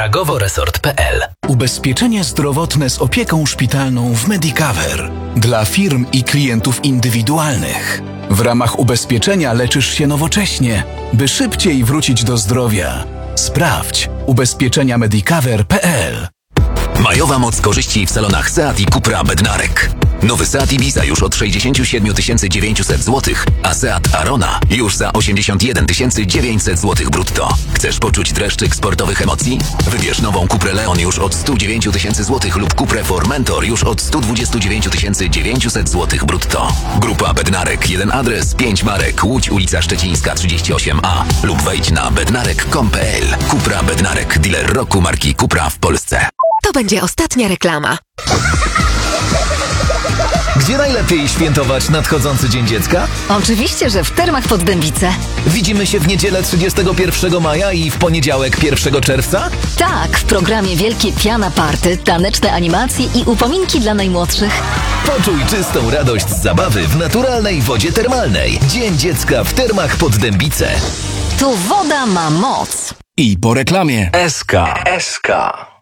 bragoworesort.pl. Ubezpieczenie zdrowotne z opieką szpitalną w Medicover. Dla firm i klientów indywidualnych. W ramach ubezpieczenia leczysz się nowocześnie, by szybciej wrócić do zdrowia. Sprawdź ubezpieczeniamedicover.pl. Majowa moc korzyści w salonach Seat i Cupra Bednarek. Nowy Seat Ibiza już od 67 900 zł, a Seat Arona już za 81 900 zł brutto. Chcesz poczuć dreszczyk sportowych emocji? Wybierz nową Cuprę Leon już od 109 000 zł lub Cuprę Formentor już od 129 900 zł brutto. Grupa Bednarek, jeden adres, 5 marek, Łódź, ulica Szczecińska 38A lub wejdź na bednarek.com.pl. Cupra Bednarek, dealer roku marki Cupra w Polsce. To będzie ostatnia reklama. Gdzie najlepiej świętować nadchodzący Dzień Dziecka? Oczywiście, że w Termach pod Dębice. Widzimy się w niedzielę 31 maja i w poniedziałek 1 czerwca? Tak, w programie Wielkie Piana Party, taneczne animacje i upominki dla najmłodszych. Poczuj czystą radość z zabawy w naturalnej wodzie termalnej. Dzień Dziecka w Termach pod Dębice. Tu woda ma moc. I po reklamie. SK.